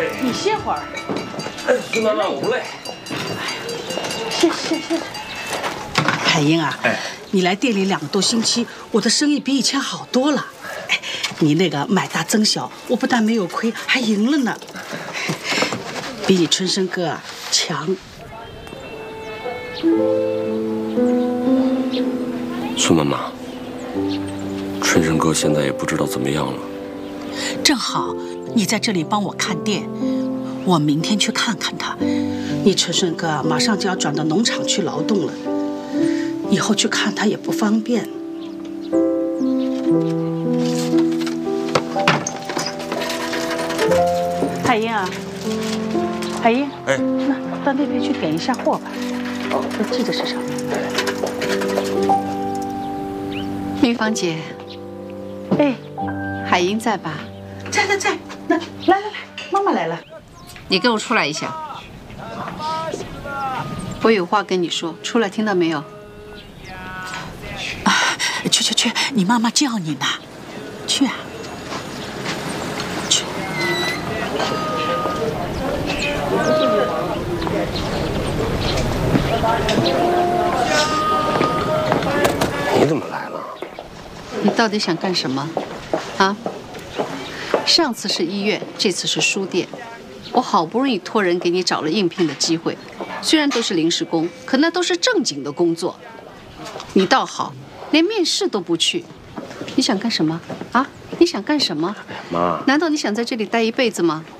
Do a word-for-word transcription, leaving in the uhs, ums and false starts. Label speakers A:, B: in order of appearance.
A: 你歇会儿。
B: 孙妈妈，我不累。
A: 歇歇歇。海英啊，哎，你来店里两个多星期，我的生意比以前好多了。哎，你那个买大增小，我不但没有亏，还赢了呢，比你春生哥啊强。
B: 孙妈妈，春生哥现在也不知道怎么样了。
A: 正好你在这里帮我看店，我明天去看看他。你春生哥啊，马上就要转到农场去劳动了，以后去看他也不方便。海英啊，海英，哎，那到那边去点一下货吧。哦，都记得是什么？
C: 蜜芳姐，
A: 哎，
C: 海英在吧？
A: 在在在，那来来来，妈妈来了。
C: 你跟我出来一下，我有话跟你说，出来听到没有？
A: 啊，去去去，你妈妈叫你呢，去啊，去。
B: 你怎么来了？
C: 你到底想干什么？啊？上次是医院，这次是书店。我好不容易托人给你找了应聘的机会，虽然都是临时工，可那都是正经的工作。你倒好，连面试都不去。你想干什么？啊？你想干什么？
B: 妈，
C: 难道你想在这里待一辈子吗？